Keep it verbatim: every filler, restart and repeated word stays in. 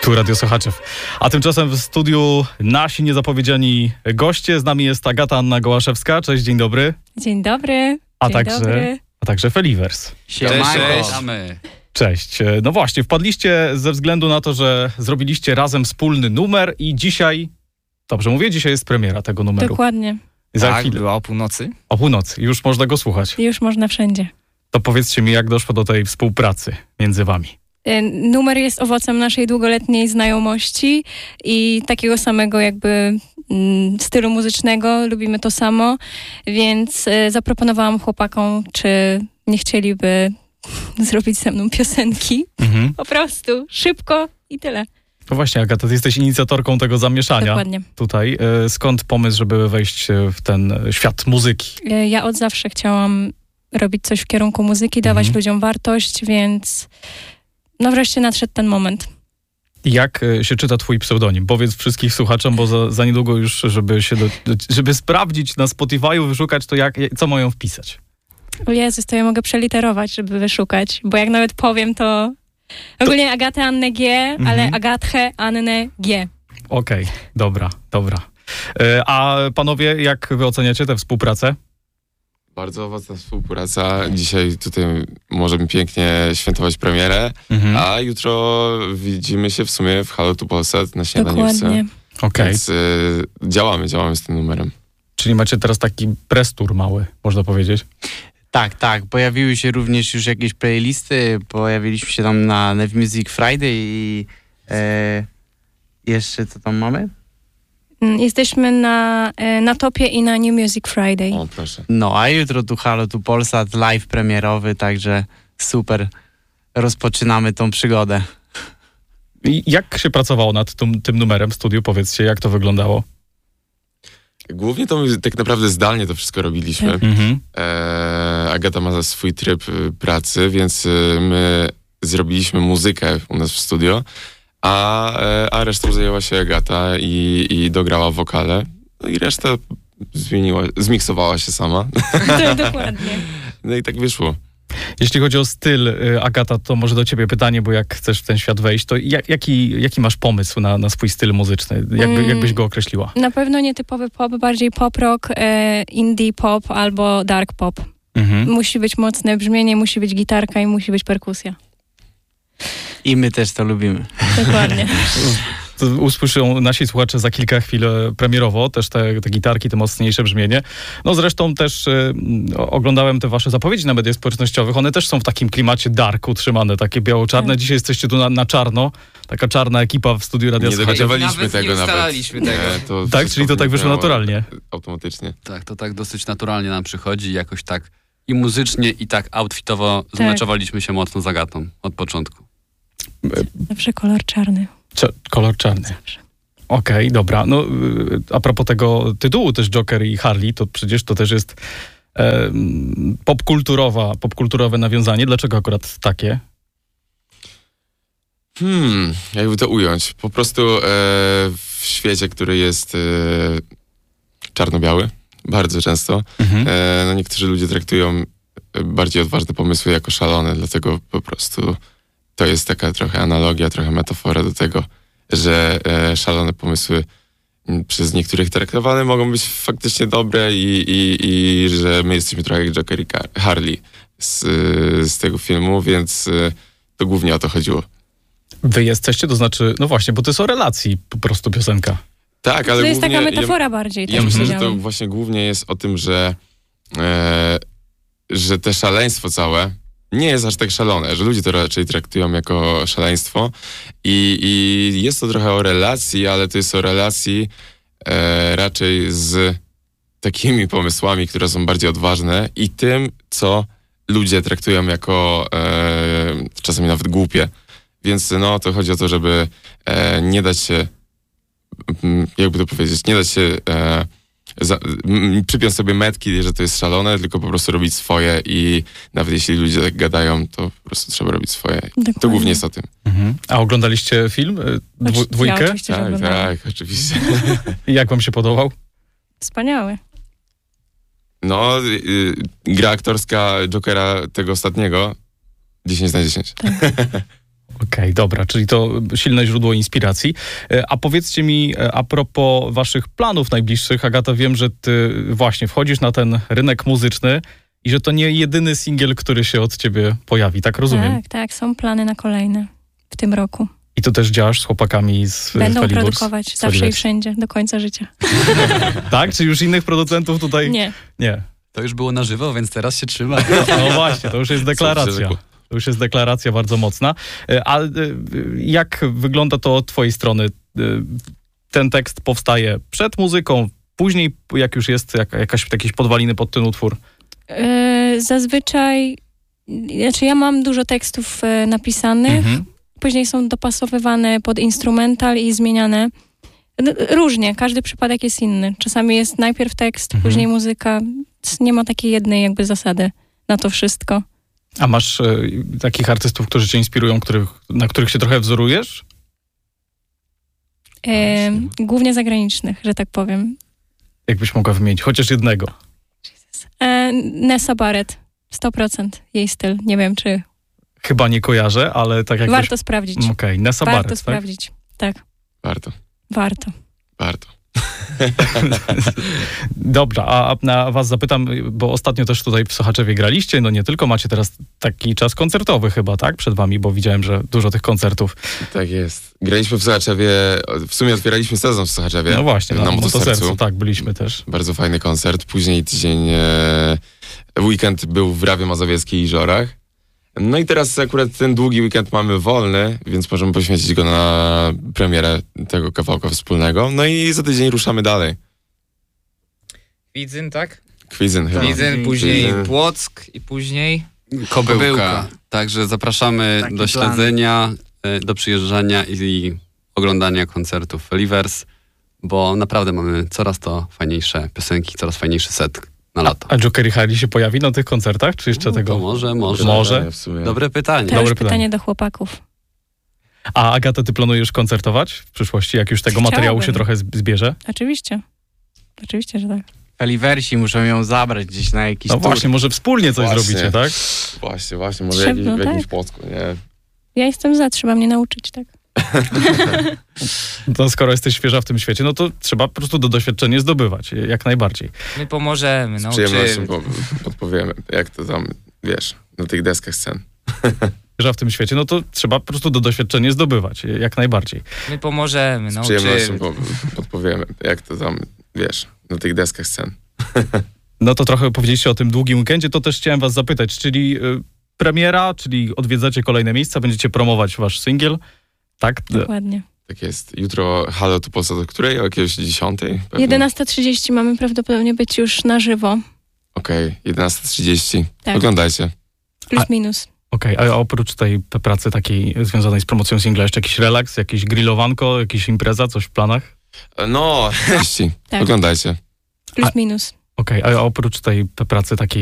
Tu Radio Sochaczew. A tymczasem w studiu nasi niezapowiedziani goście. Z nami jest Agata Anna Gołaszewska. Cześć, dzień dobry. Dzień dobry. A dzień także, dobry. A także Felivers. Cześć, cześć. Cześć. No właśnie, wpadliście ze względu na to, że zrobiliście razem wspólny numer i dzisiaj, dobrze mówię, dzisiaj jest premiera tego numeru. Dokładnie. Za Tak, chwilę. była o północy. O północy. Już można go słuchać. Już można wszędzie. To powiedzcie mi, jak doszło do tej współpracy między wami. Y, Numer jest owocem naszej długoletniej znajomości i takiego samego jakby mm, stylu muzycznego. Lubimy to samo, więc y, zaproponowałam chłopakom, czy nie chcieliby zrobić ze mną piosenki. Mhm. Po prostu, szybko i tyle. No właśnie, Agata, ty jesteś inicjatorką tego zamieszania Dokładnie. tutaj. E, Skąd pomysł, żeby wejść w ten świat muzyki? Y, Ja od zawsze chciałam robić coś w kierunku muzyki, dawać Mhm. ludziom wartość, więc no wreszcie nadszedł ten moment. Jak e, się czyta twój pseudonim? Powiedz wszystkich słuchaczom, bo za, za niedługo już, żeby się do, żeby sprawdzić na Spotify'u, wyszukać to, jak, co mają wpisać. O Jezus, to ja mogę przeliterować, żeby wyszukać, bo jak nawet powiem, to ogólnie Agatę Annę G, Mhm. ale Agatę Annę G. Okej, dobra, dobra. E, A panowie, jak wy oceniacie tę współpracę? Bardzo owocna współpraca. Dzisiaj tutaj możemy pięknie świętować premierę, Mhm. a jutro widzimy się w sumie w Halo tu Polsat na śniadaniówce. Dokładnie. Okej, Więc y, działamy, działamy z tym numerem. czyli macie teraz taki prestur mały, można powiedzieć. Tak, tak. Pojawiły się również już jakieś playlisty. Pojawiliśmy się tam na Nev Music Friday i e, jeszcze co tam mamy? Mm, Jesteśmy na, e, na topie i na New Music Friday. O, proszę. No, a jutro tu Halo tu Polsat, live premierowy, także super. Rozpoczynamy tą przygodę. I jak się pracowało nad tym, tym numerem w studiu? Powiedzcie, jak to wyglądało? Głównie to my tak naprawdę zdalnie to wszystko robiliśmy. Tak. Mhm. E, Agata ma swój tryb y, pracy, więc y, my zrobiliśmy muzykę u nas w studio, a, e, a resztą zajęła się Agata i, i dograła wokale. No i reszta zmieniła, zmiksowała się sama. To, dokładnie. No i tak wyszło. Jeśli chodzi o styl, y, Agata, to może do ciebie pytanie, bo jak chcesz w ten świat wejść, to jak, jaki, jaki masz pomysł na, na swój styl muzyczny? Jakby, Mm. jakbyś go określiła? Na pewno nietypowy pop, bardziej pop rock, e, indie pop albo dark pop. Mhm. Musi być mocne brzmienie, musi być gitarka i musi być perkusja. I my też to lubimy. Dokładnie. To usłyszą nasi słuchacze za kilka chwil e, premierowo, też te, te gitarki, te mocniejsze brzmienie. No zresztą też e, o- oglądałem te wasze zapowiedzi na mediach społecznościowych, one też są w takim klimacie dark utrzymane, takie biało-czarne. Tak. Dzisiaj jesteście tu na, na czarno, taka czarna ekipa w studiu Radia Nie Słuchacz. dogadywaliśmy Nawet tego nie nawet. ustalaliśmy tego. Nie, to Tak, wszystko czyli to tak wyszło wynikało naturalnie. Automatycznie. Tak, to tak dosyć naturalnie nam przychodzi, jakoś tak i muzycznie, i tak outfitowo zmaczowaliśmy się mocno z Agatą od początku. Zawsze kolor czarny. Cze- kolor czarny. Zawsze. Okej, dobra. No, y, a propos tego tytułu też Joker i Harley, to przecież to też jest e, mm, popkulturowa, popkulturowe nawiązanie. Dlaczego akurat takie? Hmm, jakby to ująć? Po prostu e, w świecie, który jest e, czarno-biały, bardzo często, Mhm. e, no niektórzy ludzie traktują e, bardziej odważne pomysły jako szalone, dlatego po prostu to jest taka trochę analogia, trochę metafora do tego, że e, szalone pomysły m, przez niektórych traktowane mogą być faktycznie dobre i, i, i że my jesteśmy trochę jak Joker i Ka- Harley z, z tego filmu, więc e, to głównie o to chodziło. Wy jesteście, to znaczy, no właśnie, bo to jest o relacji po prostu piosenka. Tak, ale To jest głównie, taka metafora bardziej. Ja, ja też myślę, że to powiedziałam. właśnie głównie jest o tym, że, e, że te szaleństwo całe nie jest aż tak szalone, że ludzie to raczej traktują jako szaleństwo i, i jest to trochę o relacji, ale to jest o relacji e, raczej z takimi pomysłami, które są bardziej odważne i tym, co ludzie traktują jako e, czasami nawet głupie. Więc no, to chodzi o to, żeby e, nie dać się, m, jakby to powiedzieć, nie dać się e, za, m, przypiąć sobie metki, że to jest szalone, tylko po prostu robić swoje i nawet jeśli ludzie tak gadają, to po prostu trzeba robić swoje. Dokładnie. To głównie jest o tym. Mhm. A oglądaliście film? y, Dwu, Ja dwójkę? oczywiście, że Tak, oglądałam. tak, oczywiście. I jak wam się podobał? Wspaniały. No, y, gra aktorska Jokera tego ostatniego dziesięć na dziesięć. Okej, dobra, czyli to silne źródło inspiracji. E, A powiedzcie mi, e, a propos waszych planów najbliższych, Agata, wiem, że ty właśnie wchodzisz na ten rynek muzyczny i że to nie jedyny singiel, który się od ciebie pojawi, tak rozumiem? Tak, tak, są plany na kolejne w tym roku. I to też działasz z chłopakami z Będą Feliburs? produkować z zawsze i Feliburs. wszędzie, do końca życia. Tak? Czy już innych producentów tutaj? Nie. Nie. To już było na żywo, więc teraz się trzyma. No właśnie, to już jest deklaracja. To już jest deklaracja bardzo mocna. E, A e, jak wygląda to od twojej strony? E, Ten tekst powstaje przed muzyką, później jak już jest jak, jakaś, jakieś podwaliny pod ten utwór? Yy, zazwyczaj, znaczy ja mam dużo tekstów e, napisanych, Mhm. później są dopasowywane pod instrumental i zmieniane. N- Różnie, każdy przypadek jest inny. Czasami jest najpierw tekst, Mhm. później muzyka. Nie ma takiej jednej jakby zasady na to wszystko. A masz e, takich artystów, którzy cię inspirują, których, na których się trochę wzorujesz? E, głównie zagranicznych, że tak powiem. Jakbyś mogła wymienić chociaż jednego. E, Nessa Barrett, sto procent jej styl. Nie wiem, czy Chyba nie kojarzę, ale tak jak... warto sprawdzić. Okej, Nessa Warto Barrett, tak? sprawdzić. Tak, Warto, warto. warto. Dobrze, a a na was zapytam, bo ostatnio też tutaj w Sochaczewie graliście, no nie tylko macie teraz taki czas koncertowy chyba, tak? Przed wami, bo widziałem, że dużo tych koncertów. Tak jest. Graliśmy w Sochaczewie, w sumie otwieraliśmy sezon w Sochaczewie. No właśnie, na, na Motosercu. Motosercu, tak, byliśmy też. Bardzo fajny koncert. Później tydzień, e, weekend był w Rawie Mazowieckiej i Żorach. No i teraz akurat ten długi weekend mamy wolny, więc możemy poświęcić go na premierę tego kawałka wspólnego. No i za tydzień ruszamy dalej. Widzyn, tak? Kwizyn chyba. Widzyn, później Kwizyn. Płock i później... Kobyłka. Kobyłka. Także zapraszamy Taki do plan. śledzenia, y, do przyjeżdżania i, i oglądania koncertów Felivers, bo naprawdę mamy coraz to fajniejsze piosenki, coraz fajniejszy set na lato. A Jokery Harry się pojawi na tych koncertach, czy jeszcze No, tego? to może, może. Może. W sumie. Dobre pytanie. To Dobre już pytanie. pytanie do chłopaków. A Agata, ty planujesz koncertować w przyszłości, jak już tego materiału się Chciałabym. trochę z- zbierze? Oczywiście. Oczywiście, że tak. Feliversi muszą ją zabrać gdzieś na jakiś No tour. właśnie, może wspólnie coś Właśnie. zrobicie, tak? Właśnie, właśnie, może Trzeba, jakiś, w jakimś tak. Płocku, nie? Ja jestem za, trzeba mnie nauczyć, tak? To skoro jesteś świeża w tym świecie, no to trzeba po prostu to doświadczenie zdobywać, jak najbardziej. My pomożemy, Z przyjemnością nauczymy. po, podpowiemy, jak to tam, wiesz, na tych deskach scen. Świeża w tym świecie, no to trzeba po prostu to doświadczenie zdobywać, jak najbardziej. My pomożemy, Z przyjemnością nauczymy. po, podpowiemy, jak to tam, wiesz, na tych deskach scen. No to trochę powiedzieliście o tym długim weekendzie, to też chciałem was zapytać, czyli y, premiera, czyli odwiedzacie kolejne miejsca, będziecie promować wasz singiel, tak? Dokładnie. Tak jest. Jutro halo tu Polsat, do której? O jakiejś dziesiątej? pewnie? jedenasta trzydzieści mamy prawdopodobnie być już na żywo. Okej, jedenasta trzydzieści. Tak. Oglądajcie. Plus A- minus. Okej, a oprócz tej p- pracy takiej związanej z promocją singla, jeszcze jakiś relaks, jakieś grillowanko, jakaś impreza, coś w planach? No, trzydzieści. Tak. Oglądajcie. Plus minus. Okej, a oprócz tej p- pracy takiej